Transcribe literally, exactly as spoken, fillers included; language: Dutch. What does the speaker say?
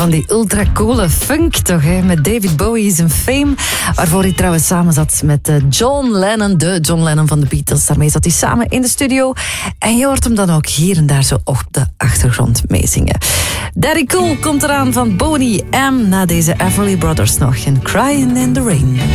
van die ultra-coole funk toch, hè? Met David Bowie zijn Fame, waarvoor hij trouwens samen zat met John Lennon, de John Lennon van de Beatles. Daarmee zat hij samen in de studio en je hoort hem dan ook hier en daar zo op de achtergrond meezingen. Daddy Cool komt eraan van Boney M. Na deze Everly Brothers nog en Crying in the Rain.